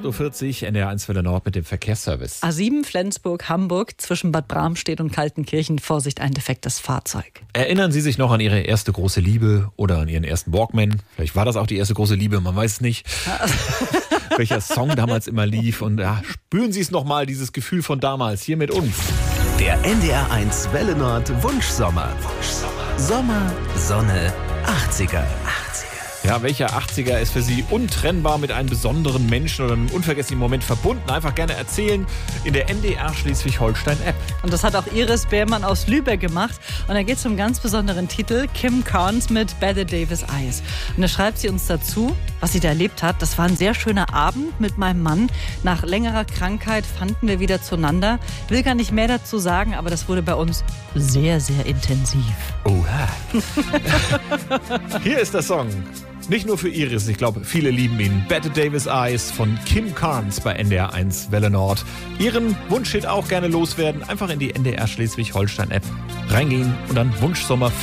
8.40 Uhr, NDR1 Welle Nord mit dem Verkehrsservice. A7 Flensburg-Hamburg zwischen Bad Bramstedt und Kaltenkirchen. Vorsicht, ein defektes Fahrzeug. Erinnern Sie sich noch an Ihre erste große Liebe oder an Ihren ersten Walkman? Vielleicht war das auch die erste große Liebe, man weiß es nicht. Welcher Song damals immer lief. Und ja, spüren Sie es nochmal, dieses Gefühl von damals, hier mit uns. Der NDR1 Welle Nord Wunschsommer. Sommer, Sonne, 80er. Ja, welcher 80er ist für Sie untrennbar mit einem besonderen Menschen oder einem unvergesslichen Moment verbunden? Einfach gerne erzählen in der NDR Schleswig-Holstein-App. Und das hat auch Iris Beermann aus Lübeck gemacht. Und da geht es um einen ganz besonderen Titel, Kim Carnes mit Bette Davis Eyes. Und da schreibt sie uns dazu, was sie da erlebt hat. Das war ein sehr schöner Abend mit meinem Mann. Nach längerer Krankheit fanden wir wieder zueinander. Will gar nicht mehr dazu sagen, aber das wurde bei uns sehr, sehr intensiv. Oha. Hier ist der Song. Nicht nur für Iris, ich glaube, viele lieben ihn. Bette Davis Eyes von Kim Carnes bei NDR1 Welle Nord. Ihren Wunschhit auch gerne loswerden. Einfach in die NDR Schleswig-Holstein-App reingehen und dann Wunschsommer